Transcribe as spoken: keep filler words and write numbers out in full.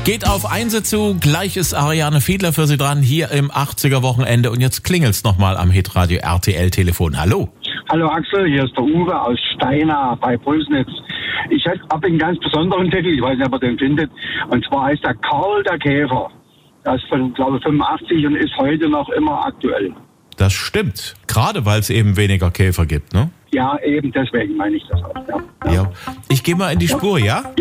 Geht auf Einse zu, gleich ist Ariane Fiedler für Sie dran, hier im achtziger-Wochenende. Und jetzt klingelt's nochmal am Hitradio R T L-Telefon. Hallo. Hallo Axel, hier ist der Uwe aus Steinach bei Brüsnitz. Ich habe einen ganz besonderen Titel, ich weiß nicht, ob ihr den findet. Und zwar heißt der Karl der Käfer. Das ist von, glaube ich, fünfundachtzig und ist heute noch immer aktuell. Das stimmt. Gerade weil es eben weniger Käfer gibt, ne? Ja, eben deswegen meine ich das auch. Ja, ja. Ich gehe mal in die Spur, ja? Ja.